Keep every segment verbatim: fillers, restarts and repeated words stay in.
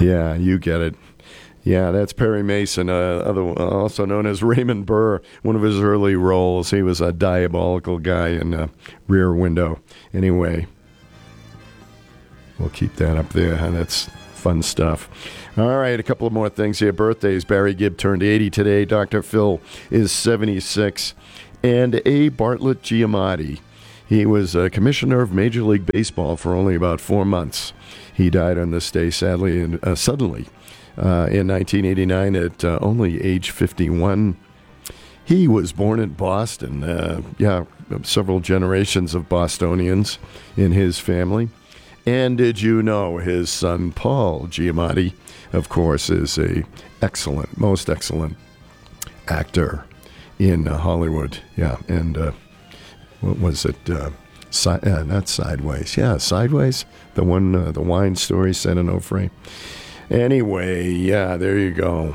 Yeah, you get it. Yeah, that's Perry Mason, uh, other, also known as Raymond Burr. One of his early roles, he was a diabolical guy in uh, Rear Window. Anyway, we'll keep that up there. That's fun stuff. All right, a couple of more things here. Birthdays. Barry Gibb turned eighty today. Doctor Phil is seventy-six. And A. Bartlett Giamatti. He was a commissioner of Major League Baseball for only about four months. He died on this day, sadly, and uh, suddenly. Uh, in nineteen eighty-nine at uh, only age fifty-one. He was born in Boston. Uh, yeah, several generations of Bostonians in his family. And did you know his son, Paul Giamatti, of course, is a excellent, most excellent actor in uh, Hollywood. Yeah, and uh, what was it? Uh, si- uh, not Sideways. Yeah, Sideways, the one, uh, the wine story, San Onofre. Anyway, yeah, there you go.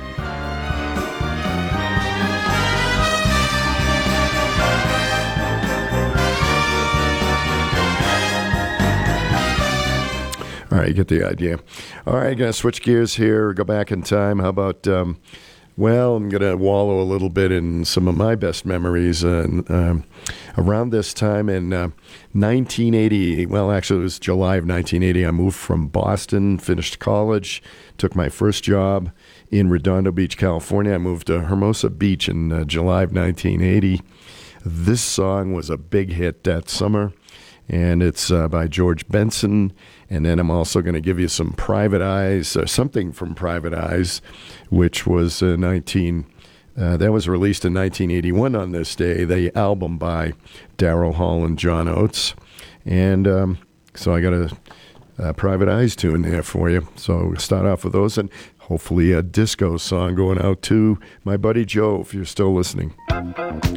All right, you get the idea. All right, going to switch gears here, go back in time. How about, um, well, I'm going to wallow a little bit in some of my best memories. Uh, um, around this time in uh, nineteen eighty, well, actually it was July of nineteen eighty, I moved from Boston, finished college, took my first job in Redondo Beach, California. I moved to Hermosa Beach in uh, July of nineteen eighty. This song was a big hit that summer, and it's uh, by George Benson. And then I'm also going to give you some Private Eyes, uh, something from Private Eyes, which was uh, nineteen. Uh, that was released in nineteen eighty-one on this day, the album by Daryl Hall and John Oates. And um, so I got a, a Private Eyes tune there for you. So we'll start off with those, and hopefully a disco song going out to my buddy Joe, if you're still listening.